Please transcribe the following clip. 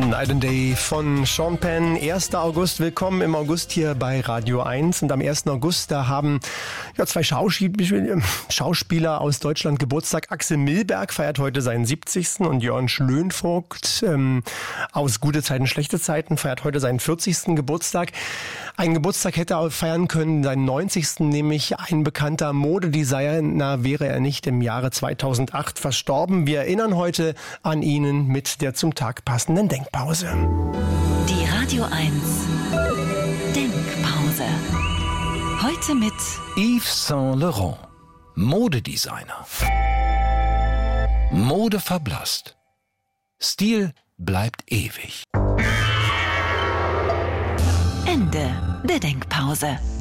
Night and Day von Sean Penn. 1. August, willkommen im August hier bei Radio 1. Und am 1. August, da haben zwei Schauspieler aus Deutschland Geburtstag. Axel Milberg feiert heute seinen 70. und Jörn Schlönvogt aus Gute Zeiten, Schlechte Zeiten feiert heute seinen 40. Geburtstag. Einen Geburtstag hätte er feiern können, seinen 90. nämlich ein bekannter Modedesigner, wäre er nicht im Jahre 2008 verstorben. Wir erinnern heute an ihn mit der zum Tag passenden Denkpause. Die Radio 1 Denkpause. Heute mit Yves Saint Laurent, Modedesigner. Mode verblasst. Stil bleibt ewig. Ende der Denkpause.